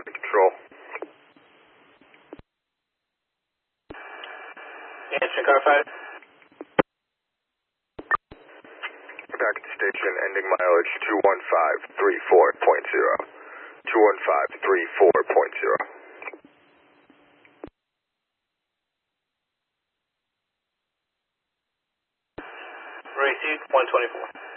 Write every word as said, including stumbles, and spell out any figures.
traffic control. Answering car five. Back at the station, ending mileage two one five three four point zero. two one five three four point zero. Received one twenty-four.